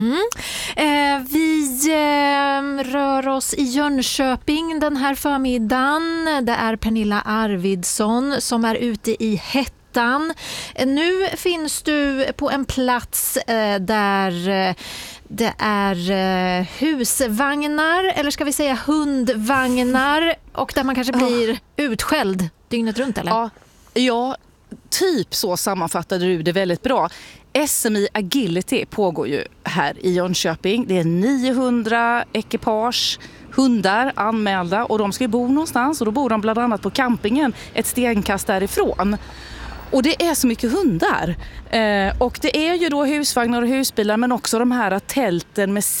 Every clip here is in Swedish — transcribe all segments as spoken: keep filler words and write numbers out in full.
Mm. Eh, vi eh, rör oss i Jönköping den här förmiddagen. Det är Pernilla Arvidsson som är ute i hettan. Eh, nu finns du på en plats eh, där eh, det är eh, husvagnar, eller ska vi säga hundvagnar, och där man kanske blir oh. utskälld dygnet runt, eller? Ja, ja, typ så sammanfattade du det väldigt bra. S M I Agility pågår ju här i Jönköping. Det är niohundra ekipage, hundar anmälda, och de ska ju bo någonstans, och då bor de bland annat på campingen ett stenkast därifrån. Och det är så mycket hundar. Eh, och det är ju då husvagnar och husbilar, men också de här tälten med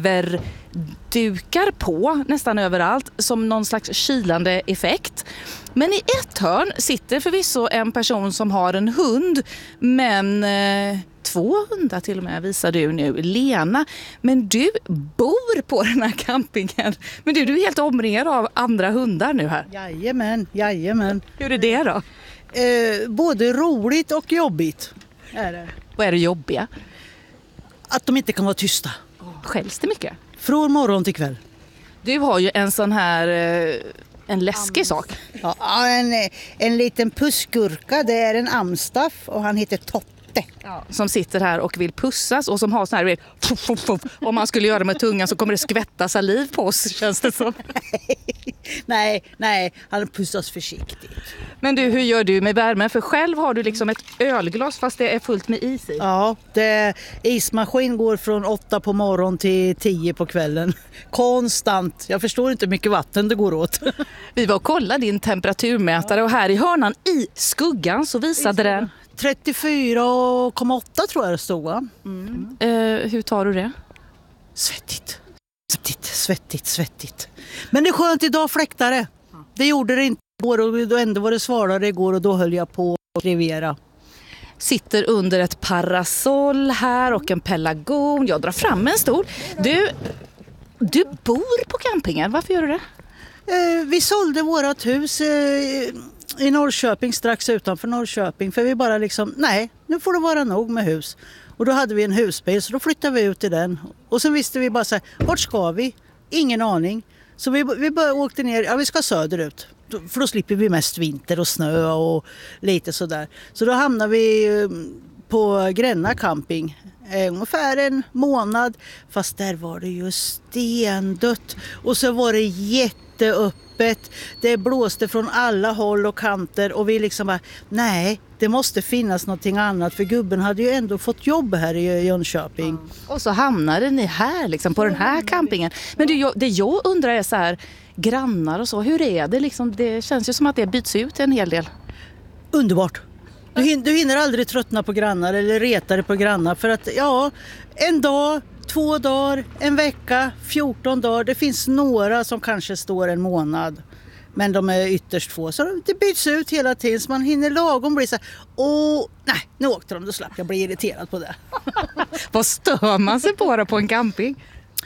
silverdukar på nästan överallt som någon slags kylande effekt. Men i ett hörn sitter förvisso en person som har en hund, men eh, två hundar till och med visar du nu, Lena. Men du bor på den här campingen. Men du, du är helt omringad av andra hundar nu här. Jajamän, jajamän. Hur är det då? Eh, både roligt och jobbigt är det. Vad är det jobbiga? Att de inte kan vara tysta. Skälls det mycket? Från morgon till kväll. Du har ju en sån här, en läskig sak. Ja, en, en liten pussgurka, det är en amstaff och han heter Totte. Ja. Som sitter här och vill pussas och som har sån här, vet, fuff, fuff, fuff. Om man skulle göra med tungan så kommer det skvätta saliv på oss, känns det som. nej, nej, han pussas försiktigt. Men du, hur gör du med värmen? För själv har du liksom ett ölglas fast det är fullt med is i. Ja, det, ismaskin går från åtta på morgon till tio på kvällen. Konstant. Jag förstår inte hur mycket vatten det går åt. Vi var och kollade din temperaturmätare och här i hörnan i skuggan så visade den trettiofyra komma åtta tror jag det stod, va? Mm. Uh, hur tar du det? Svettigt. Svettigt, svettigt, svettigt. Men det är skönt idag fläktare. Det gjorde det inte igår och då ändå var det svalare igår och då höll jag på att rivera. Sitter under ett parasoll här och en pelargon. Jag drar fram en stol. Du, du bor på campingen. Varför gör du det? Uh, vi sålde vårat hus uh, i Norrköping, strax utanför Norrköping, för vi bara liksom, nej, nu får det vara nog med hus. Och då hade vi en husbil, så då flyttade vi ut i den. Och sen visste vi bara så här, vart ska vi? Ingen aning. Så vi, vi bara åkte ner, ja vi ska söderut. För då slipper vi mest vinter och snö och lite sådär. Så då hamnade vi på Gränna camping. Ungefär en månad, fast där var det ju stendött. Och så var det jätteöppet. Det blåste från alla håll och kanter och vi liksom bara, nej, det måste finnas någonting annat, för gubben hade ju ändå fått jobb här i Jönköping. Ja. Och så hamnade ni här liksom på den här campingen. Men det, det jag undrar är så här, grannar och så, hur är det liksom? Det känns ju som att det byts ut en hel del. Underbart. Du hinner, du hinner aldrig tröttna på grannar eller reta dig på grannar, för att ja, en dag, två dagar, en vecka, fjorton dagar. Det finns några som kanske står en månad, men de är ytterst få. Så det byts ut hela tiden så man hinner lagom bli så här, åh, nej, nu åkte de, då slapp jag bli irriterad på det. Vad stör man sig på då på en camping?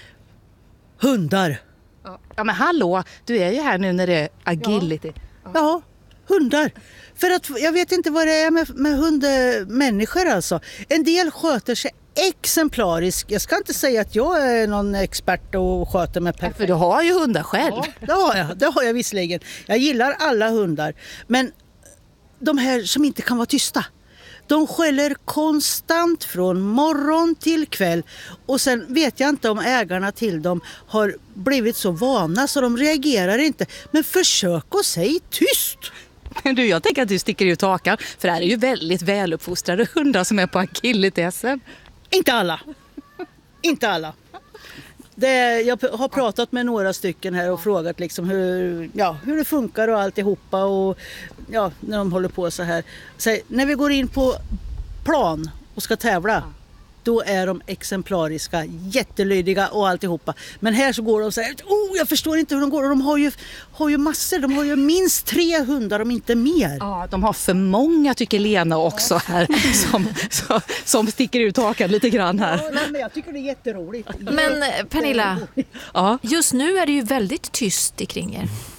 Hundar. Ja men hallå, du är ju här nu när det är agility. Ja, ja, hundar. För att jag vet inte vad det är med, med hundmänniskor alltså. En del sköter sig exemplariskt. Jag ska inte säga att jag är någon expert och sköter mig perfekt. För du har ju hundar själv. Ja, det har jag, det har jag visserligen. Jag gillar alla hundar. Men de här som inte kan vara tysta, de skäller konstant från morgon till kväll. Och sen vet jag inte om ägarna till dem har blivit så vana så de reagerar inte. Men försök att säga tyst. Men du, jag tänker att du sticker ut hakan. För det här är ju väldigt väluppfostrade hundar som är på agility-S M. Inte alla. Inte alla. Det, jag har pratat med några stycken här och frågat liksom hur, ja, hur det funkar och alltihopa. Och, ja, när de håller på så här. Så när vi går in på plan och ska tävla, då är de exemplariska, jättelydiga och alltihopa. Men här så går de så här, oh, jag förstår inte hur de går. Och de har ju, har ju massor, de har ju minst tre hundar, om inte mer. Ja, de har för många, tycker Lena också här, som, som, som sticker ut hakan lite grann här. Ja, nej, men jag tycker det är jätteroligt. Men Pernilla, ja. Just nu är det ju väldigt tyst kring er.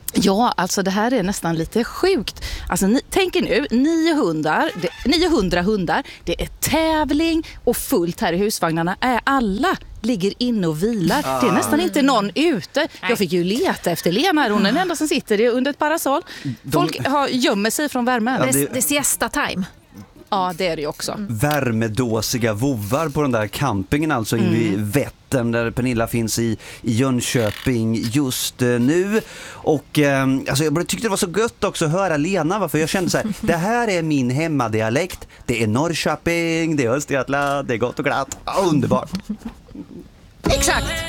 Ja, alltså det här är nästan lite sjukt. Alltså ni, tänk er nu, niohundra, det, niohundra hundar, det är tävling och fullt här i husvagnarna. Är alla ligger inne och vilar. Ah. Det är nästan inte någon ute. Jag fick ju leta efter Lena, hon är den enda som sitter under ett parasoll. Folk har, gömmer sig från värmen. Ja, det, det är siesta-time. Ja, det är det ju också. Mm. Värmedåsiga vovvar på den där campingen, alltså mm. vid Vättern där Pernilla finns i, i Jönköping just uh, nu. Och uh, alltså jag tyckte det var så gött också att höra Lena, för jag kände så här, det här är min hemmadialekt. Det är Norrköping, det är Östergötland, det är gott och glatt. Underbart. Exakt.